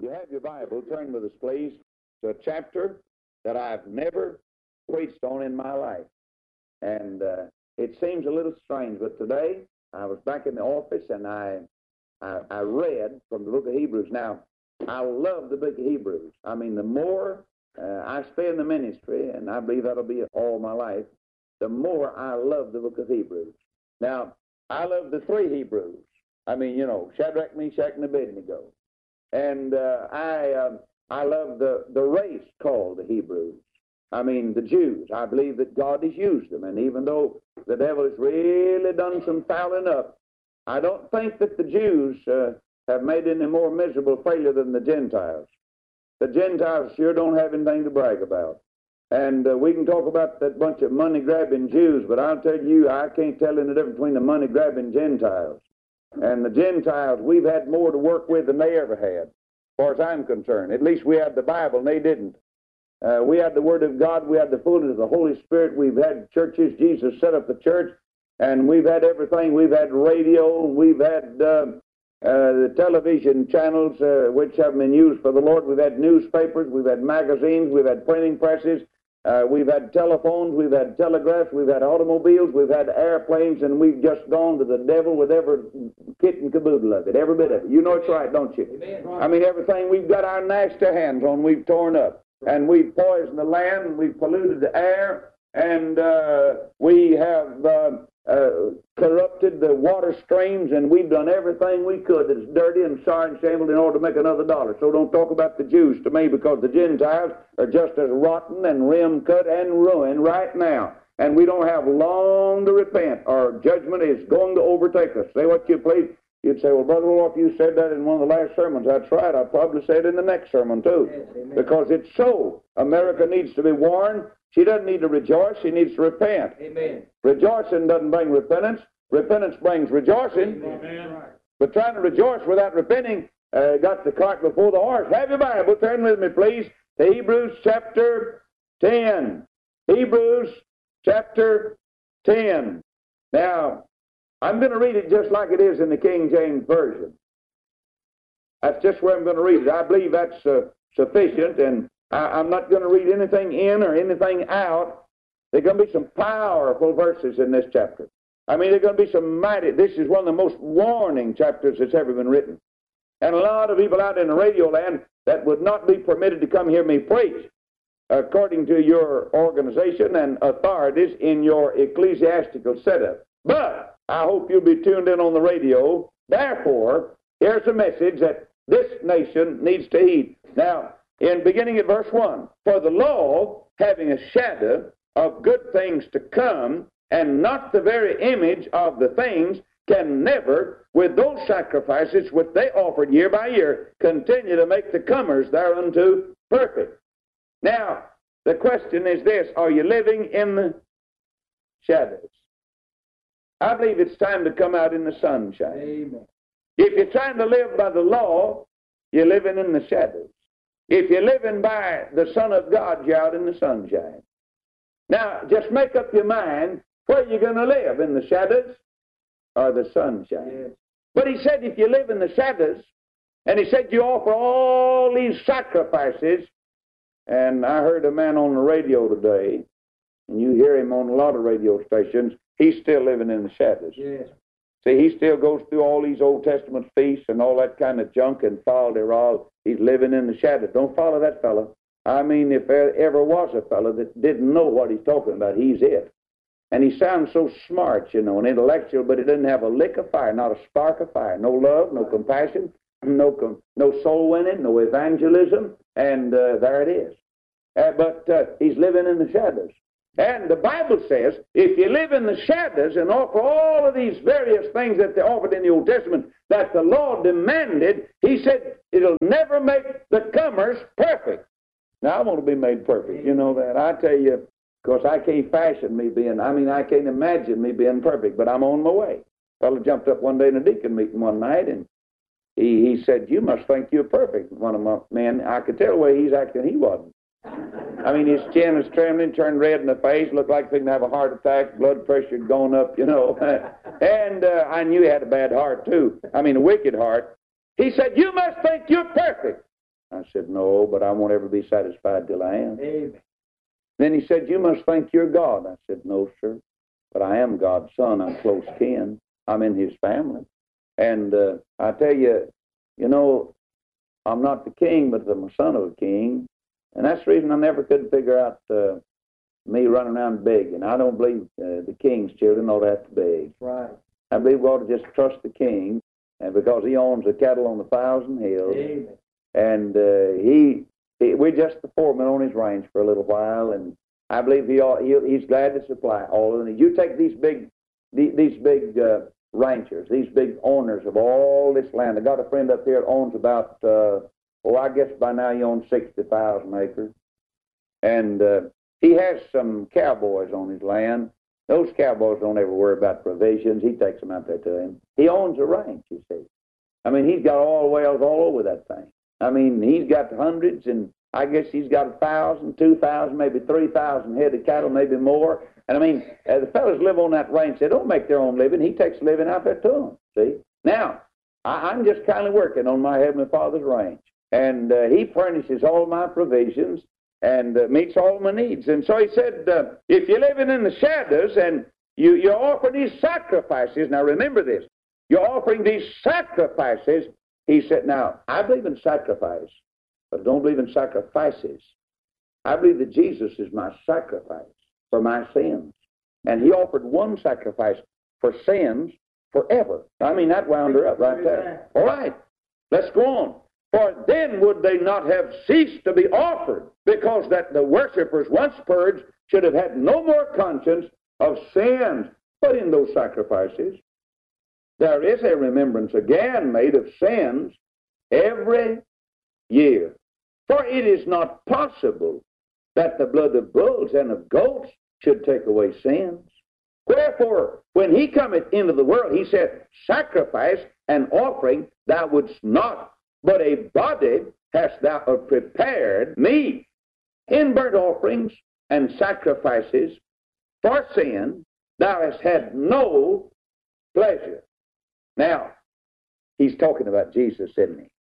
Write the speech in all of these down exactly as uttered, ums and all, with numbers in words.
You have your Bible. Turn with us, please, to a chapter that I've never preached on in my life. And uh, it seems a little strange, but today I was back in the office and I, I, I read from the book of Hebrews. Now, I love the book of Hebrews. I mean, the more uh, I spend the ministry, and I believe that'll be all my life, the more I love the book of Hebrews. Now, I love the three Hebrews. I mean, you know, Shadrach, Meshach, and Abednego. And uh, I uh, I love the, the race called the Hebrews. I mean, the Jews. I believe that God has used them. And even though the devil has really done some fouling up, I don't think that the Jews uh, have made any more miserable failure than the Gentiles. The Gentiles sure don't have anything to brag about. And uh, we can talk about that bunch of money-grabbing Jews, but I'll tell you, I can't tell any difference between the money-grabbing Gentiles. And the Gentiles, we've had more to work with than they ever had, as far as I'm concerned. At least we had the Bible, and they didn't. Uh, we had the Word of God. We had the fullness of the Holy Spirit. We've had churches. Jesus set up the church, and we've had everything. We've had radio. We've had uh, uh, the television channels, uh, which have been used for the Lord. We've had newspapers. We've had magazines. We've had printing presses. Uh, we've had telephones, we've had telegraphs, we've had automobiles, we've had airplanes, and we've just gone to the devil with every kit and caboodle of it, every bit of it. You know it's right, don't you? Amen. I mean, everything we've got our nasty hands on, we've torn up. And we've poisoned the land, and we've polluted the air, and uh, we have uh, uh, corrupted the water streams, and we've done everything we could that's dirty and sorry and shameful in order to make another dollar. So don't talk about the Jews to me, because the Gentiles are just as rotten and rim-cut and ruined right now. And we don't have long to repent. Our judgment is going to overtake us. Say what you please. You'd say, well, Brother Wolf, you said that in one of the last sermons. That's right. I'll probably say it in the next sermon, too. Yes, because it's so. America needs to be warned. She doesn't need to rejoice. She needs to repent. Amen. Rejoicing doesn't bring repentance. Repentance brings rejoicing. Amen. But trying to rejoice without repenting uh, got the cart before the horse. Have your Bible. Turn with me, please, to Hebrews chapter ten. Hebrews chapter ten. Now, I'm going to read it just like it is in the King James Version. That's just where I'm going to read it. I believe that's uh, sufficient, and I, I'm not going to read anything in or anything out. There are going to be some powerful verses in this chapter. I mean, there are going to be some mighty... This is one of the most warning chapters that's ever been written. And a lot of people out in the radio land that would not be permitted to come hear me preach, according to your organization and authorities in your ecclesiastical setup. But I hope you'll be tuned in on the radio. Therefore, here's a message that this nation needs to heed. Now, in beginning at verse one, for the law, having a shadow of good things to come, and not the very image of the things, can never, with those sacrifices which they offered year by year, continue to make the comers thereunto perfect. Now, the question is this: are you living in the shadows? I believe it's time to come out in the sunshine. Amen. If you're trying to live by the law, you're living in the shadows. If you're living by the Son of God, you're out in the sunshine. Now, just make up your mind where you're going to live, in the shadows or the sunshine. Yes. But he said if you live in the shadows, and he said you offer all these sacrifices, and I heard a man on the radio today, and you hear him on a lot of radio stations, he's still living in the shadows. Yes. See, he still goes through all these Old Testament feasts and all that kind of junk and fal-de-ral. He's living in the shadows. Don't follow that fellow. I mean, if there ever was a fellow that didn't know what he's talking about, he's it. And he sounds so smart, you know, and intellectual, but he doesn't have a lick of fire, not a spark of fire. No love, no compassion, no com- no soul winning, no evangelism, and uh, there it is. Uh, but uh, he's living in the shadows. And the Bible says, if you live in the shadows and offer all of these various things that they offered in the Old Testament that the law demanded, he said it'll never make the comers perfect. Now, I want to be made perfect. You know that. I tell you, because I can't fashion me being, I mean, I can't imagine me being perfect, but I'm on my way. A fellow jumped up one day in a deacon meeting one night, and he, he said, you must think you're perfect. One of my men, I could tell the way he's acting, he wasn't. I mean, his chin was trembling, turned red in the face, looked like he was going to have a heart attack, blood pressure had gone up, you know. and uh, I knew he had a bad heart, too. I mean, a wicked heart. He said, you must think you're perfect. I said, no, but I won't ever be satisfied till I am. Amen. Then he said, you must think you're God. I said, no, sir, but I am God's son. I'm close kin. I'm in his family. And uh, I tell you, you know, I'm not the king, but I'm a son of a king. And that's the reason I never could figure out uh, me running around begging. I don't believe uh, the king's children ought to have to beg. Right. I believe we ought to just trust the king, and because he owns the cattle on the thousand hills. Amen. And uh, he, he, we're just the foreman on his ranch for a little while, and I believe he, ought, he he's glad to supply all of them. You take these big, these, these big uh, ranchers, these big owners of all this land. I got a friend up here that owns about, uh, oh, I guess by now he owns sixty thousand acres, and uh, he has some cowboys on his land. Those cowboys don't ever worry about provisions. He takes them out there to him. He owns a ranch, you see. I mean, he's got all wells all over that thing. I mean, he's got hundreds, and I guess he's got a thousand, two thousand, maybe three thousand head of cattle, maybe more. And I mean, uh, the fellows live on that ranch. They don't make their own living. He takes a living out there to them, see. Now, I, I'm just kind of working on my Heavenly Father's ranch. And uh, he furnishes all my provisions and uh, meets all my needs. And so he said, uh, if you're living in the shadows and you, you're offering these sacrifices, now remember this, you're offering these sacrifices. He said, now, I believe in sacrifice, but I don't believe in sacrifices. I believe that Jesus is my sacrifice for my sins. And he offered one sacrifice for sins forever. I mean, that wound her up right there. All right, let's go on. For then would they not have ceased to be offered, because that the worshippers once purged should have had no more conscience of sins. But in those sacrifices, there is a remembrance again made of sins every year. For it is not possible that the blood of bulls and of goats should take away sins. Wherefore, when he cometh into the world, he said, sacrifice and offering thou wouldst not, but a body hast thou prepared me. In burnt offerings and sacrifices for sin thou hast had no pleasure. Now, he's talking about Jesus, isn't he?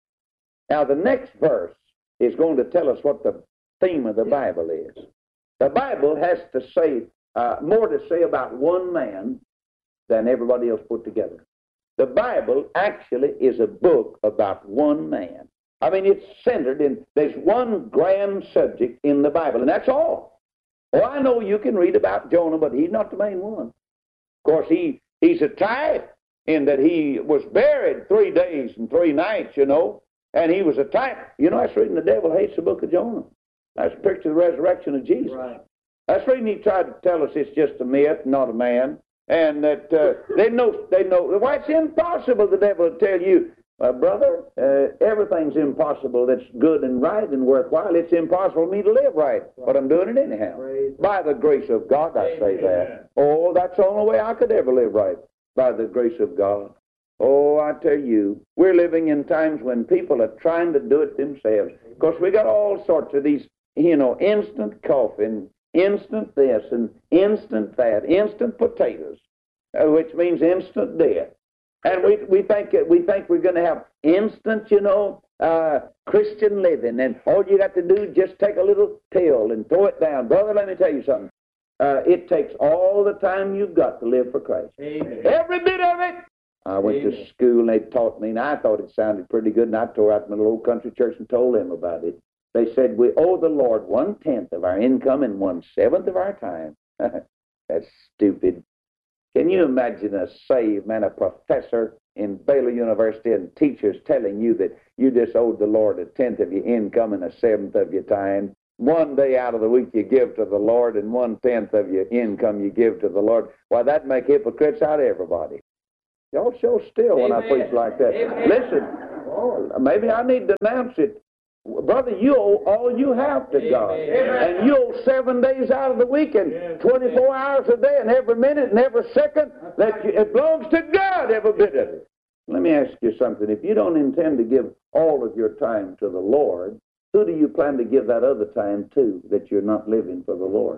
Now, the next verse is going to tell us what the theme of the Bible is. The Bible has to say, uh, more to say about one man than everybody else put together. The Bible actually is a book about one man. I mean, it's centered in, there's one grand subject in the Bible, and that's all. Oh, I know you can read about Jonah, but he's not the main one. Of course, he, he's a type in that he was buried three days and three nights, you know, and he was a type. You know, that's reading the devil hates the book of Jonah. That's a picture of the resurrection of Jesus. Right. That's reading he tried to tell us it's just a myth, not a man. And that uh, they know, they know, why it's impossible, the devil will tell you, uh, brother, uh, everything's impossible that's good and right and worthwhile. It's impossible for me to live right, but I'm doing it anyhow. Praise By the grace of God, I say that. Oh, that's the only way I could ever live right, by the grace of God. Oh, I tell you, we're living in times when people are trying to do it themselves. Of course, we got all sorts of these, you know, instant coffee and instant this and instant that, instant potatoes, uh, which means instant death. And we we think we think we're going to have instant, you know, uh, Christian living, and all you got to do is just take a little pill and throw it down. Brother, let me tell you something. Uh, it takes all the time you've got to live for Christ. Amen. Every bit of it. I went Amen. to school, and they taught me, and I thought it sounded pretty good, and I tore out my little country church and told them about it. They said, we owe the Lord one-tenth of our income and one-seventh of our time. That's stupid. Can you imagine a saved man, a professor in Baylor University, and teachers telling you that you just owed the Lord a tenth of your income and a seventh of your time? One day out of the week you give to the Lord, and one-tenth of your income you give to the Lord. Why, that'd make hypocrites out of everybody. Y'all show still when Amen. I preach like that. Amen. Listen, oh, maybe I need to announce it. Brother, you owe all you have to God. Amen. And you owe seven days out of the week and twenty-four hours a day and every minute and every second. That you, it belongs to God, every bit of it. Let me ask you something. If you don't intend to give all of your time to the Lord, who do you plan to give that other time to that you're not living for the Lord?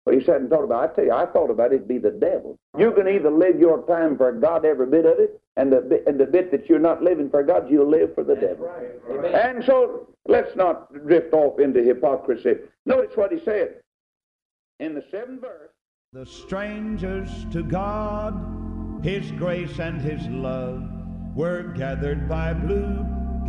Well, you sat and thought about it. I tell you, I thought about it'd be the devil. You can either live your time for God, every bit of it, and the bit, and the bit that you're not living for God, you'll live for the That's devil. Right. And so let's not drift off into hypocrisy. Notice what he said in the seventh verse. The strangers to God, His grace and His love, were gathered by blue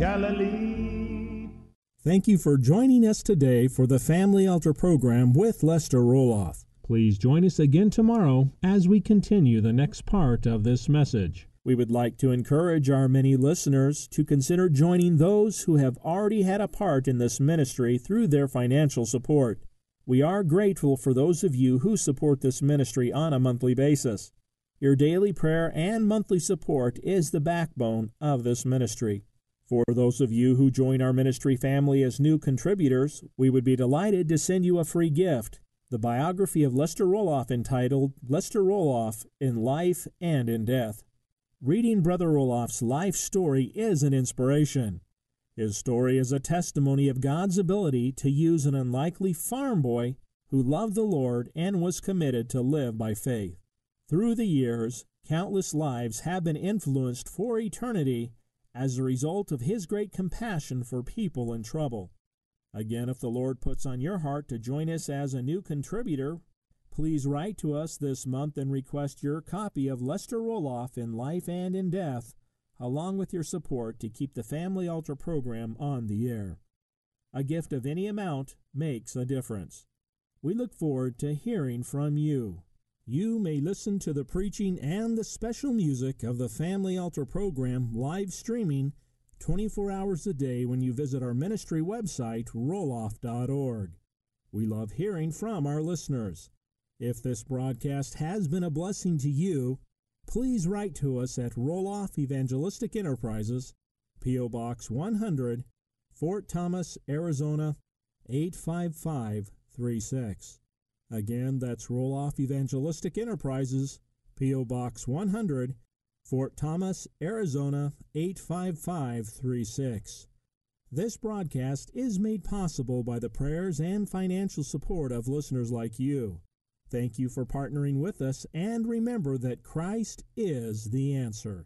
Galilee. Thank you for joining us today for the Family Altar program with Lester Roloff. Please join us again tomorrow as we continue the next part of this message. We would like to encourage our many listeners to consider joining those who have already had a part in this ministry through their financial support. We are grateful for those of you who support this ministry on a monthly basis. Your daily prayer and monthly support is the backbone of this ministry. For those of you who join our ministry family as new contributors, we would be delighted to send you a free gift, the biography of Lester Roloff entitled Lester Roloff in Life and in Death. Reading Brother Roloff's life story is an inspiration. His story is a testimony of God's ability to use an unlikely farm boy who loved the Lord and was committed to live by faith. Through the years, countless lives have been influenced for eternity as a result of His great compassion for people in trouble. Again, if the Lord puts on your heart to join us as a new contributor, please write to us this month and request your copy of Lester Roloff in Life and in Death, along with your support to keep the Family Altar program on the air. A gift of any amount makes a difference. We look forward to hearing from you. You may listen to the preaching and the special music of the Family Altar program live streaming twenty-four hours a day when you visit our ministry website, roloff dot org. We love hearing from our listeners. If this broadcast has been a blessing to you, please write to us at Roloff Evangelistic Enterprises, P O. Box one hundred, Fort Thomas, Arizona, eight five five three six. Again, that's Roloff Evangelistic Enterprises, P O. Box one hundred, Fort Thomas, Arizona, eight five five three six. This broadcast is made possible by the prayers and financial support of listeners like you. Thank you for partnering with us, and remember that Christ is the answer.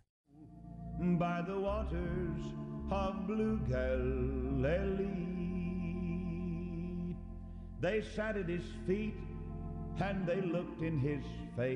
By the waters of blue Galilee, they sat at His feet, and they looked in His face.